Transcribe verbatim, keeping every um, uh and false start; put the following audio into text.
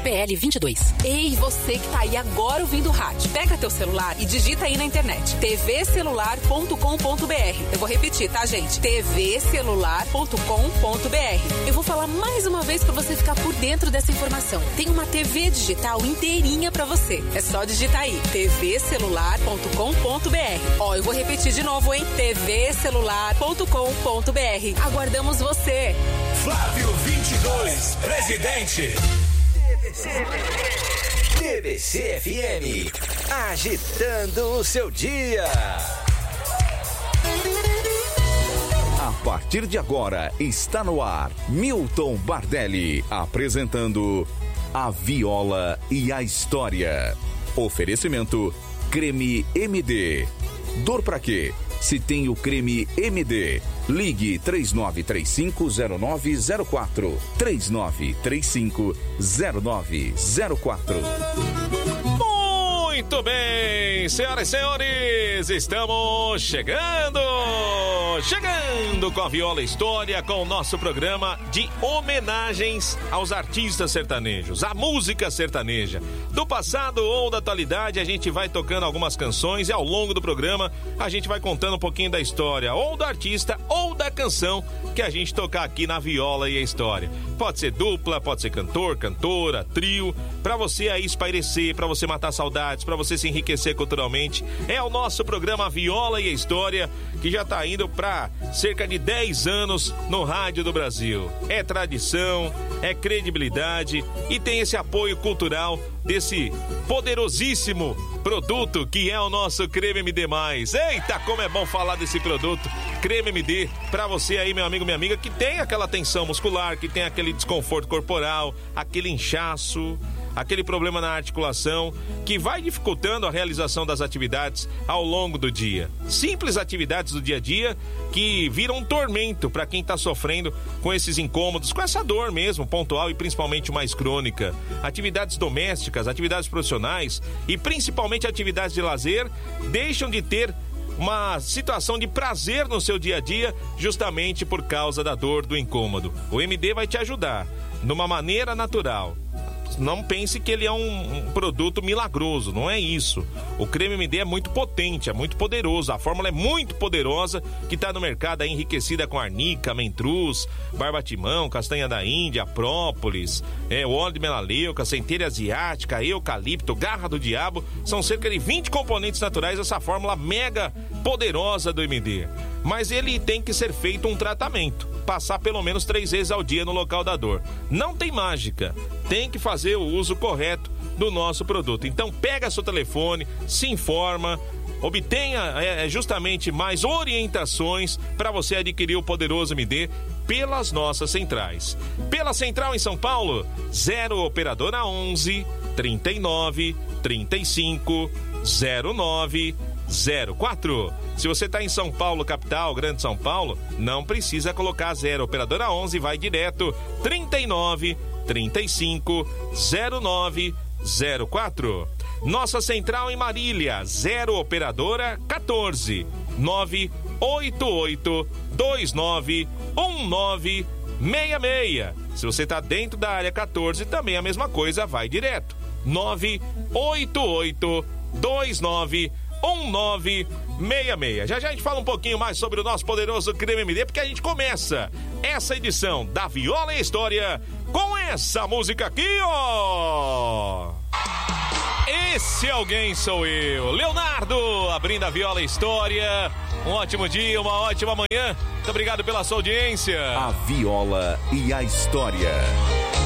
P L vinte e dois. Ei, você que tá aí agora ouvindo o rádio, pega teu celular e digita aí na internet t v celular ponto com ponto b r. Eu vou repetir, tá, gente? t v celular ponto com ponto b r. Eu vou falar mais uma vez pra você ficar por dentro dessa informação. Tem uma T V digital inteirinha pra você. É só digitar aí, t v celular ponto com ponto b r. Ó, eu vou repetir de novo, hein? t v celular ponto com ponto b r. Aguardamos você. Flávio vinte e dois, presidente. T B C F M, agitando o seu dia. A partir de agora, está no ar, Milton Bardelli, apresentando A Viola e a História. Oferecimento, Creme M D. Dor pra quê? Se tem o creme M D, ligue três nove três cinco zero nove zero quatro, três nove três cinco zero nove zero quatro. Muito bem, senhoras e senhores, estamos chegando, chegando com a Viola História, com o nosso programa de homenagens aos artistas sertanejos, à música sertaneja. Do passado ou da atualidade, a gente vai tocando algumas canções e ao longo do programa a gente vai contando um pouquinho da história, ou do artista ou da canção que a gente tocar aqui na Viola e a História. Pode ser dupla, pode ser cantor, cantora, trio, pra você aí espairecer, pra você matar saudades, pra você se enriquecer culturalmente. É o nosso programa Viola e a História, que já tá indo pra cerca de dez anos no rádio do Brasil. É tradição, é credibilidade e tem esse apoio cultural desse poderosíssimo produto que é o nosso Creme M D mais. Eita, como é bom falar desse produto Creme M D pra você aí, meu amigo, minha amiga, que tem aquela tensão muscular, que tem aquele desconforto corporal, aquele inchaço, aquele problema na articulação que vai dificultando a realização das atividades ao longo do dia. Simples atividades do dia a dia que viram um tormento para quem está sofrendo com esses incômodos, com essa dor mesmo, pontual e principalmente mais crônica. Atividades domésticas, atividades profissionais e principalmente atividades de lazer deixam de ter uma situação de prazer no seu dia a dia justamente por causa da dor, do incômodo. O M D vai te ajudar de uma maneira natural. Não pense que ele é um, um produto milagroso, não é isso. O Creme M D é muito potente, é muito poderoso. A fórmula é muito poderosa, que está no mercado aí, enriquecida com arnica, mentruz, barbatimão, castanha da Índia, própolis, é, óleo de melaleuca, centeira asiática, eucalipto, garra do diabo. São cerca de vinte componentes naturais dessa fórmula mega poderosa do M D. Mas ele tem que ser feito um tratamento, passar pelo menos três vezes ao dia no local da dor. Não tem mágica, tem que fazer o uso correto do nosso produto. Então pega seu telefone, se informa, obtenha é, justamente mais orientações para você adquirir o poderoso M D pelas nossas centrais. Pela central em São Paulo, zero operadora onze, trinta e nove, trinta e cinco, zero nove, zero quatro. Se você está em São Paulo, capital, Grande São Paulo, não precisa colocar zero. Operadora onze, vai direto, trinta e nove, trinta e cinco, zero nove, zero quatro. Nossa central em Marília, zero operadora quatorze, nove oito oito, dois nove, um nove seis seis. Se você está dentro da área quatorze, também a mesma coisa, vai direto, nove oito oito, dois nove, um nove seis seis. Já já a gente fala um pouquinho mais sobre o nosso poderoso Creme M D, porque a gente começa essa edição da Viola e História com essa música aqui, ó. Esse alguém sou eu, Leonardo, abrindo a Viola e História. Um ótimo dia, uma ótima manhã. Muito obrigado pela sua audiência. A Viola e a História.